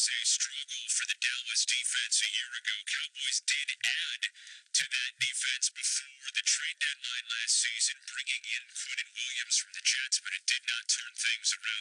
was a struggle for the Dallas defense a year ago. Cowboys did add to that defense before the trade deadline last season, bringing in Quinton Williams from the Jets, but it did not turn things around.